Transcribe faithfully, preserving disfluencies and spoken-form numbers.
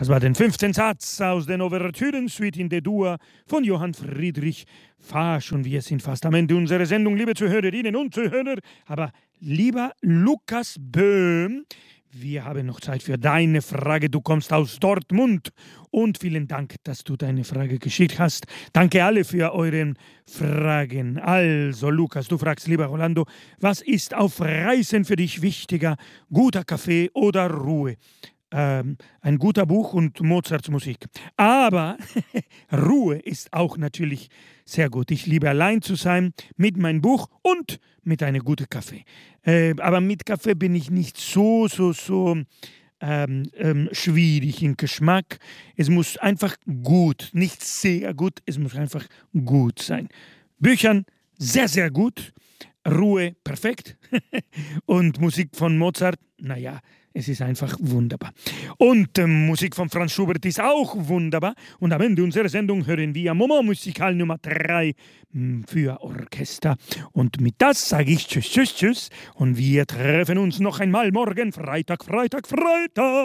Das war der fünfte Satz aus den Ouvertüren-Suite in D-Dur von Johann Friedrich Faasch. Und wir sind fast am Ende unserer Sendung, liebe Zuhörerinnen und Zuhörer. Aber lieber Lukas Böhm, wir haben noch Zeit für deine Frage. Du kommst aus Dortmund. Und vielen Dank, dass du deine Frage geschickt hast. Danke alle für eure Fragen. Also, Lukas, du fragst, lieber Rolando, was ist auf Reisen für dich wichtiger? Guter Kaffee oder Ruhe? Ähm, ein guter Buch und Mozarts Musik. Aber Ruhe ist auch natürlich sehr gut. Ich liebe allein zu sein mit meinem Buch und mit einem guten Kaffee. Äh, aber mit Kaffee bin ich nicht so, so, so ähm, ähm, schwierig im Geschmack. Es muss einfach gut, nicht sehr gut, es muss einfach gut sein. Büchern sehr, sehr gut. Ruhe perfekt. Und Musik von Mozart, naja, es ist einfach wunderbar. Und äh, Musik von Franz Schubert ist auch wunderbar. Und am Ende unserer Sendung hören wir Moment Musikal Nummer drei für Orchester. Und mit das sage ich Tschüss, Tschüss, Tschüss. Und wir treffen uns noch einmal morgen, Freitag, Freitag, Freitag.